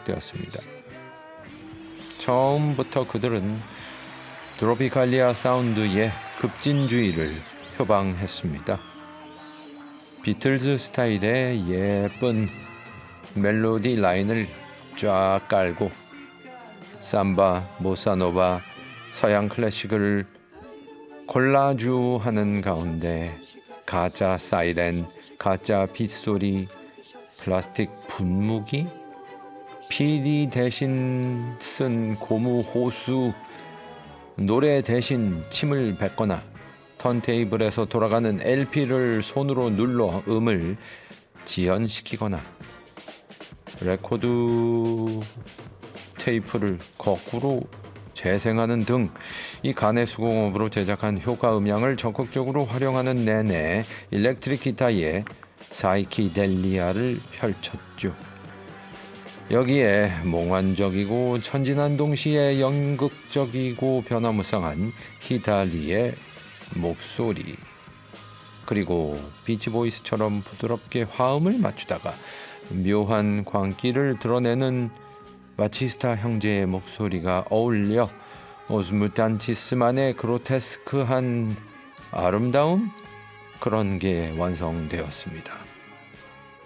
시작되었습니다. 처음부터 그들은 트로피칼리아 사운드의 급진주의를 표방했습니다. 비틀즈 스타일의 예쁜 멜로디 라인을 쫙 깔고 삼바, 보사노바, 서양 클래식을 콜라주하는 가운데 가짜 사이렌, 가짜 빗소리, 플라스틱 분무기, PD 대신 쓴 고무 호수, 노래 대신 침을 뱉거나 턴테이블에서 돌아가는 LP를 손으로 눌러 음을 지연시키거나 레코드 테이프를 거꾸로 재생하는 등 이 가내수공업으로 제작한 효과 음향을 적극적으로 활용하는 내내 일렉트릭 기타의 사이키델리아를 펼쳤죠. 여기에 몽환적이고 천진한 동시에 연극적이고 변화무쌍한 히달리의 목소리, 그리고 비치보이스처럼 부드럽게 화음을 맞추다가 묘한 광기를 드러내는 바치스타 형제의 목소리가 어울려 오스무탄티스만의 그로테스크한 아름다움, 그런 게 완성되었습니다.